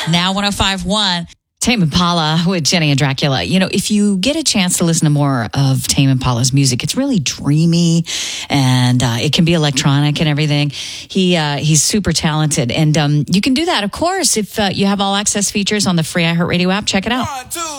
Now 105.1. Tame Impala with Jenny and Dracula. You know, if you get a chance to listen to more of Tame Impala's music, it's really dreamy and it can be electronic and everything. He's super talented. And you can do that, of course, if you have all access features on the free iHeartRadio app. Check it out.